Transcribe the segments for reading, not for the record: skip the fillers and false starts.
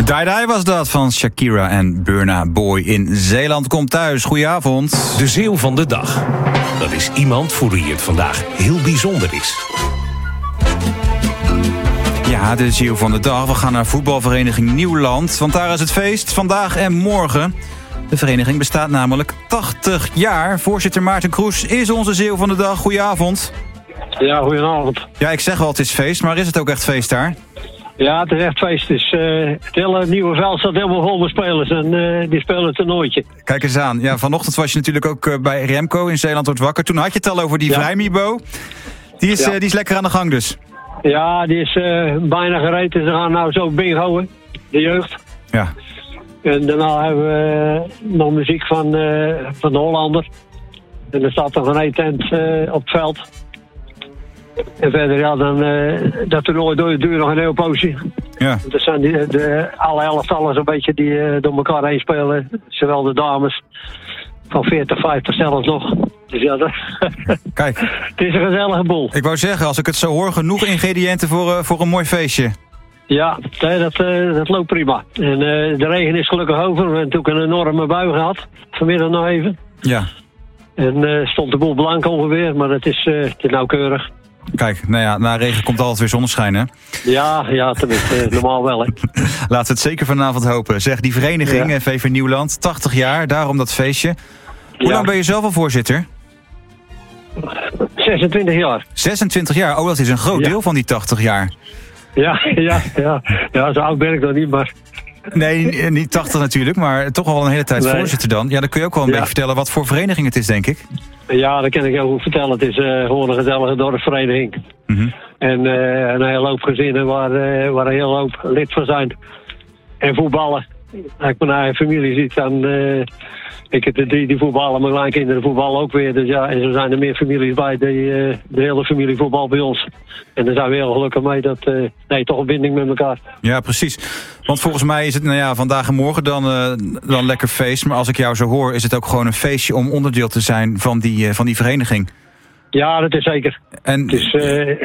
Die Die was dat van Shakira en Burna Boy in Zeeland komt thuis. Goedenavond. De Zeeuw van de dag. Dat is iemand voor wie het vandaag heel bijzonder is. Ja, de Zeeuw van de dag. We gaan naar voetbalvereniging Nieuwland. Want daar is het feest, vandaag en morgen. De vereniging bestaat namelijk 80 jaar. Voorzitter Maarten Kroes is onze Zeeuw van de dag. Goedenavond. Ja, goedenavond. Ja, ik zeg wel het is feest, maar is het ook echt feest daar? Ja, het is echt feest. Het hele nieuwe veld staat helemaal vol met spelers en die spelen het toernooitje. Kijk eens aan. Ja, vanochtend was je natuurlijk ook bij Remco in Zeeland wordt wakker. Toen had je het al over die Vrijmibo. Die is lekker aan de gang dus. Ja, die is bijna gereed en ze gaan nou zo bingoen, de jeugd. Ja. En daarna hebben we nog muziek van de Hollander. En er staat nog een eetent op het veld. En verder, ja, dan dat toernooi duurt nog een heel poosje. Ja. Dat zijn alle elftallen zo'n beetje die door elkaar heen spelen. Zowel de dames van 40, 50 zelfs nog. Dus ja, Kijk. Het is een gezellige boel. Ik wou zeggen, als ik het zo hoor, genoeg ingrediënten voor een mooi feestje. Ja, dat loopt prima. En de regen is gelukkig over. We hebben natuurlijk een enorme bui gehad. Vanmiddag nog even. Ja. En stond de boel blank ongeveer, maar het is nauwkeurig. Kijk, nou ja, na regen komt altijd weer zonneschijn, hè? Ja, tenminste, normaal wel, hè. Laten we het zeker vanavond hopen. Zeg, die vereniging, VV Nieuwland, 80 jaar, daarom dat feestje. Hoe lang ben je zelf al voorzitter? 26 jaar. 26 jaar? Oh, dat is een groot deel van die 80 jaar. Ja, zo oud ben ik nog niet, maar... Nee, niet 80 natuurlijk, maar toch al een hele tijd voorzitter dan. Ja, dan kun je ook wel een beetje vertellen wat voor vereniging het is, denk ik. Ja, dat kan ik heel goed vertellen. Het is gewoon een gezellige dorpsvereniging. Mm-hmm. En een hele hoop gezinnen waar een hele hoop lid van zijn. En voetballen. Als ik mijn eigen familie ziet, dan... ik heb die voetballen, mijn kleinkinderen voetballen ook weer. Dus ja, en zo zijn er meer families bij. De hele familie voetbal bij ons. En daar zijn we heel gelukkig mee. Toch een binding met elkaar. Ja, precies. Want volgens mij is het vandaag en morgen dan lekker feest. Maar als ik jou zo hoor, is het ook gewoon een feestje om onderdeel te zijn van die vereniging. Ja, dat is zeker. En... Het is...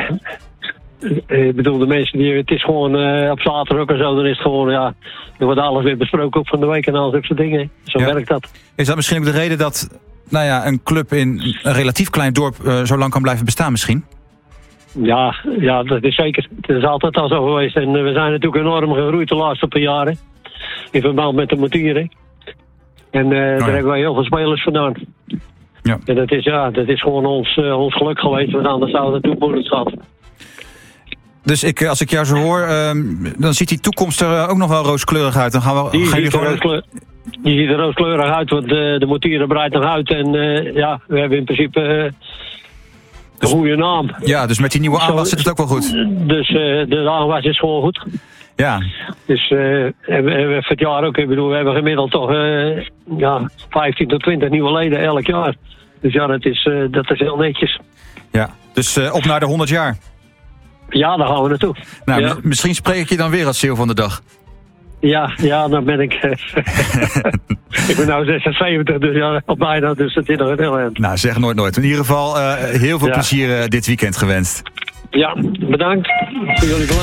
ik bedoel, de mensen het is gewoon op zaterdag ook en zo, dan is het gewoon, er wordt alles weer besproken ook van de week en al dat soort dingen. Zo werkt dat. Is dat misschien ook de reden dat, een club in een relatief klein dorp zo lang kan blijven bestaan misschien? Ja, dat is zeker. Het is altijd al zo geweest en we zijn natuurlijk enorm gegroeid de laatste paar jaren. In verband met de motieren. En daar hebben wij heel veel spelers vandaan. Ja. En dat is gewoon ons geluk geweest, want anders zouden we het ook moeilijk gehad. Dus als ik jou zo hoor, dan ziet die toekomst er ook nog wel rooskleurig uit. Dan die ziet er rooskleurig uit, want de motieren breidt nog uit. En we hebben in principe een goede naam. Ja, dus met die nieuwe aanwas zit het ook wel goed. Dus de aanwas is gewoon goed. Ja. Dus we het jaar ook, ik bedoel, we hebben gemiddeld toch 15 tot 20 nieuwe leden elk jaar. Dus ja, dat is heel netjes. Ja, dus op naar de 100 jaar. Ja, daar gaan we naartoe. Misschien spreek ik je dan weer als Zeeuw van de dag. Ja, dan ben ik... ik ben nou 76, dus op bijna, dus het is nog een heel eind. Nou, zeg nooit. In ieder geval heel veel plezier dit weekend gewenst. Ja, bedankt voor jullie belang.